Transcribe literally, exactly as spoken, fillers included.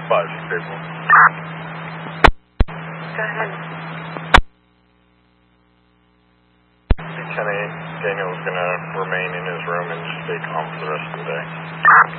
five, stable. Go ahead. Lieutenant Daniel's going to remain in his room and stay calm for the rest of the day.